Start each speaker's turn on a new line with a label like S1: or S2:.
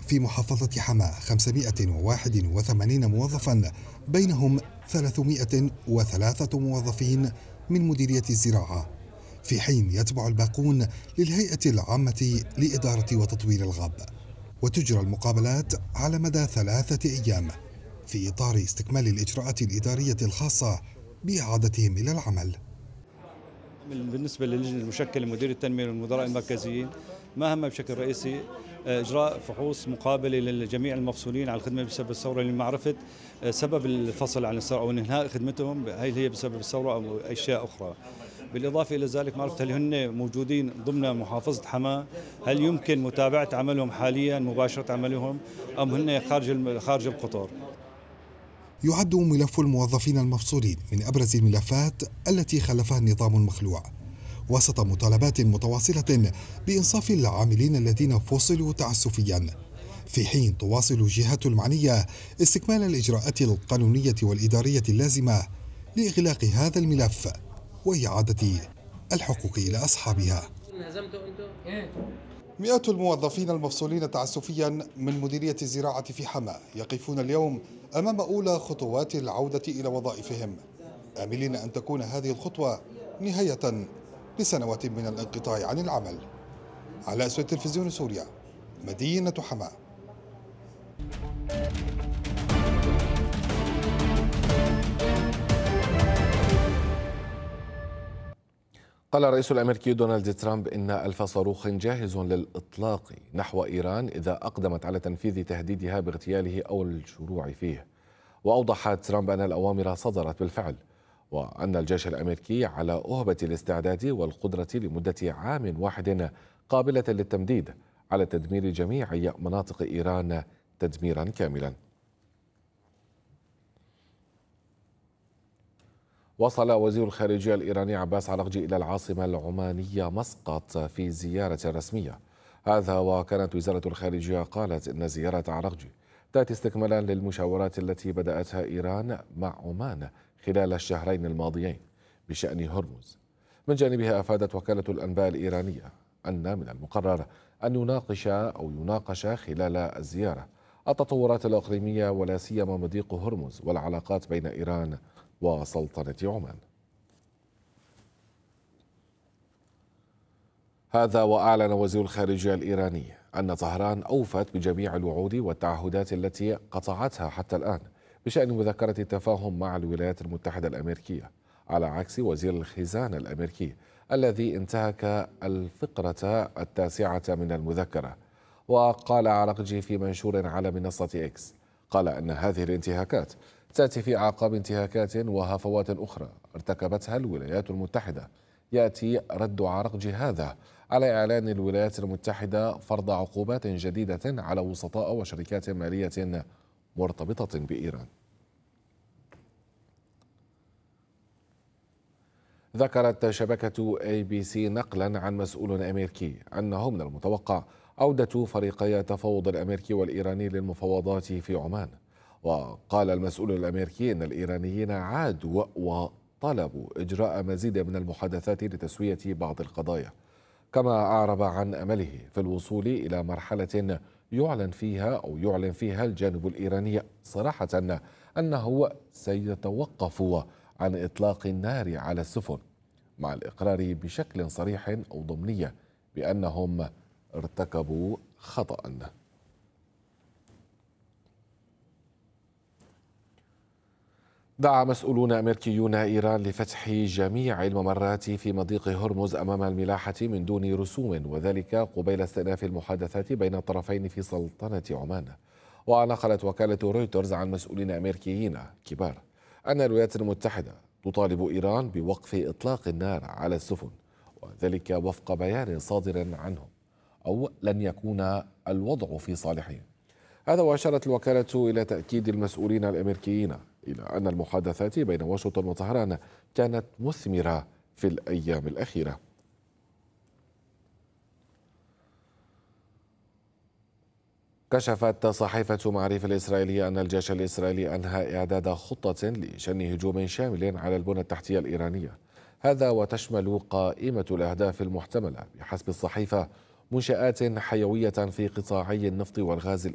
S1: في محافظة حماة 581 موظفا، بينهم 303 موظفين من مديرية الزراعة، في حين يتبع الباقون للهيئة العامة لإدارة وتطوير الغاب. وتجرى المقابلات على مدى 3 أيام في إطار استكمال الإجراءات الإدارية الخاصة بإعادتهم إلى العمل.
S2: بالنسبة للجنة المشكلة مدير التنمية والمدراء المركزيين، مهمة بشكل رئيسي إجراء فحوص مقابلة لجميع المفصولين عن الخدمة بسبب الثورة لمعرفة سبب الفصل عن الثورة أو انهاء خدمتهم، هل هي بسبب الثورة أو أشياء أخرى. بالإضافة إلى ذلك معرفة هل هن موجودين ضمن محافظة حماة، هل يمكن متابعة عملهم حاليا، مباشرة عملهم، أم هن خارج القطار.
S1: يعد ملف الموظفين المفصولين من أبرز الملفات التي خلفها النظام المخلوع، وسط مطالبات متواصلة بإنصاف العاملين الذين فصلوا تعسفيا، في حين تواصل الجهات المعنية استكمال الإجراءات القانونية والإدارية اللازمة لإغلاق هذا الملف وإعادة الحقوق إلى أصحابها. مئات الموظفين المفصولين تعسفيا من مديرية الزراعة في حماة يقفون اليوم أمام أولى خطوات العودة إلى وظائفهم، آملين أن تكون هذه الخطوة نهاية لسنوات من الانقطاع عن العمل. على أسود تلفزيون سوريا، مدينة حماة.
S3: قال الرئيس الأمريكي دونالد ترامب إن 1000 صاروخ جاهز للإطلاق نحو إيران إذا أقدمت على تنفيذ تهديدها باغتياله أو الشروع فيه. وأوضح ترامب أن الأوامر صدرت بالفعل، وأن الجيش الأمريكي على أهبة الاستعداد والقدرة لمدة عام واحد قابلة للتمديد على تدمير جميع مناطق إيران تدميرا كاملا. وصل وزير الخارجية الإيراني عباس عراقجي إلى العاصمة العمانية مسقط في زيارة رسمية. هذا وكانت وزارة الخارجية قالت إن زيارة عراقجي تأتي استكمالا للمشاورات التي بدأتها إيران مع عمان خلال الشهرين الماضيين بشأن هرمز. من جانبها أفادت وكالة الأنباء الإيرانية أن من المقرر أن يناقش خلال الزيارة التطورات الإقليمية ولا سيما مضيق هرمز والعلاقات بين إيران وسلطنة عمان. هذا وأعلن وزير الخارجية الإيراني أن طهران أوفت بجميع الوعود والتعهدات التي قطعتها حتى الآن بشأن مذكرة التفاهم مع الولايات المتحدة الأمريكية، على عكس وزير الخزانة الأمريكي الذي انتهك الفقرة 9 من المذكرة. وقال عراقجي في منشور على منصة إكس، قال أن هذه الانتهاكات تأتي في أعقاب انتهاكات وهفوات أخرى ارتكبتها الولايات المتحدة. يأتي رد عراقجي هذا على إعلان الولايات المتحدة فرض عقوبات جديدة على وسطاء وشركات مالية مرتبطة بإيران. ذكرت شبكة ABC نقلا عن مسؤول أمريكي أنه من المتوقع عودة فريقي التفاوض الأمريكي والإيراني للمفاوضات في عمان. وقال المسؤول الأمريكي أن الإيرانيين عادوا وطلبوا إجراء مزيد من المحادثات لتسوية بعض القضايا، كما أعرب عن أمله في الوصول إلى مرحلة يعلن فيها الجانب الإيراني صراحة أنه سيتوقف عن إطلاق النار على السفن، مع الإقرار بشكل صريح أو ضمني بأنهم ارتكبوا خطأ. دعا مسؤولون أمريكيون إيران لفتح جميع الممرات في مضيق هرمز أمام الملاحة من دون رسوم، وذلك قبيل استئناف المحادثات بين الطرفين في سلطنة عمان. ونقلت وكالة رويترز عن مسؤولين أمريكيين كبار أن الولايات المتحدة تطالب إيران بوقف إطلاق النار على السفن، وذلك وفق بيان صادر عنهم، أو لن يكون الوضع في صالحهم. هذا وأشارت الوكالة إلى تأكيد المسؤولين الأمريكيين إلى أن المحادثات بين واشنطن وطهران كانت مثمرة في الأيام الأخيرة. كشفت صحيفة معرفة الإسرائيلية أن الجيش الإسرائيلي أنهى إعداد خطة لشن هجوم شامل على البنى التحتية الإيرانية، هذا وتشمل قائمة الأهداف المحتملة بحسب الصحيفة منشآت حيوية في قطاعي النفط والغاز